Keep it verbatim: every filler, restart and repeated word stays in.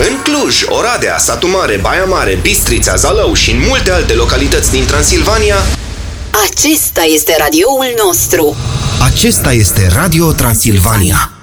În Cluj, Oradea, Satu Mare, Baia Mare, Bistrița, Zalău și în multe alte localități din Transilvania, acesta este radioul nostru. acesta este Radio Transilvania.